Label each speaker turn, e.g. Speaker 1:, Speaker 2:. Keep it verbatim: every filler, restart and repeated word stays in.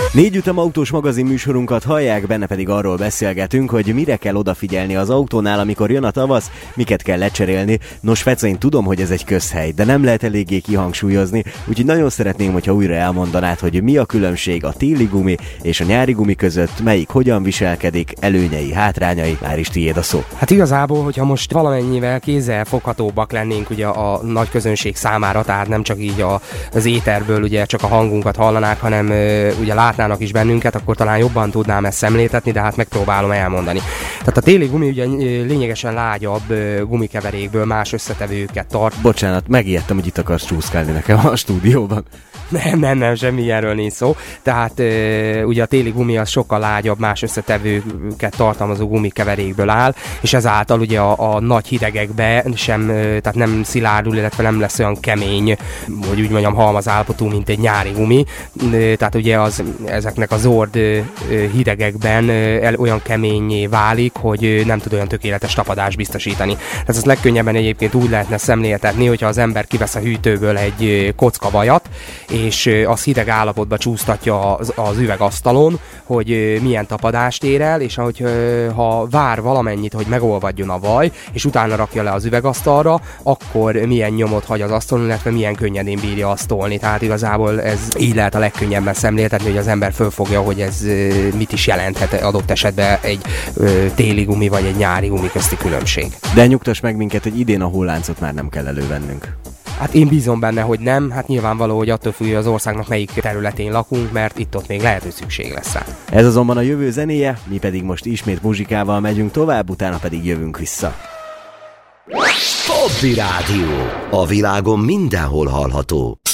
Speaker 1: Négy ütem autós magazin műsorunkat hallják, benne pedig arról beszélgetünk, hogy mire kell odafigyelni az autónál, amikor jön a tavasz, miket kell lecserélni. Nos, Fece, én tudom, hogy ez egy közhely, de nem lehet eléggé kihangsúlyozni, úgyhogy nagyon szeretném, hogyha újra elmondanád, hogy mi a különbség a téli gumi és a nyári gumi között, melyik hogyan viselkedik, előnyei, hátrányai, már is tiéd a szó.
Speaker 2: Hát igazából, hogyha most valamennyivel kézzelfoghatóbbak lennénk ugye a nagy közönség számára, tehát nem csak így a, az éterből ugye csak a hangunkat hallanák, hanem ugye látnának is bennünket, akkor talán jobban tudnám ezt szemléltetni, de hát megpróbálom elmondani. Tehát a téli gumi ugye lényegesen lágyabb gumikeverékből más összetevőket tart.
Speaker 1: Bocsánat, megijedtem, hogy itt akarsz csúszkálni nekem a stúdióban.
Speaker 2: Nem, nem, nem, semmi ilyenről nincs szó. Tehát e, ugye a téli gumi az sokkal lágyabb, más összetevőket tartalmazó gumikeverékből áll, és ezáltal ugye a, a nagy hidegekbe sem, tehát nem szilárdul, illetve nem lesz olyan kemény, hogy úgy mondjam, halmaz állapotú, mint egy nyári gumi. Tehát ugye az, ezeknek a zord hidegekben el, olyan keményé válik, hogy nem tud olyan tökéletes tapadást biztosítani. Tehát ezt legkönnyebben egyébként úgy lehetne szemléltetni, hogyha az ember kivesz a hűtőből egy kocka vajat, és az hideg állapotba csúsztatja az, az üvegasztalon, hogy milyen tapadást ér el, és ahogy ha vár valamennyit, hogy megolvadjon a vaj, és utána rakja le az üvegasztalra, akkor milyen nyomot hagy az asztalon, illetve milyen könnyedén bírja azt tolni. Tehát igazából ez így lehet a legkönnyebben szemléltetni, hogy az ember fölfogja, hogy ez mit is jelenthet adott esetben egy téli gumi vagy egy nyári gumi közti különbség.
Speaker 1: De nyugtass meg minket, hogy idén a hulláncot már nem kell elővennünk.
Speaker 2: Hát én bízom benne, hogy nem, hát nyilvánvaló, hogy attól függ, hogy az országnak melyik területén lakunk, mert itt-ott még lehet, hogy szükség lesz rá.
Speaker 1: Ez azonban a jövő zenéje, mi pedig most ismét muzsikával megyünk tovább, utána pedig jövünk vissza.
Speaker 3: Hobby Rádió. A világon mindenhol hallható.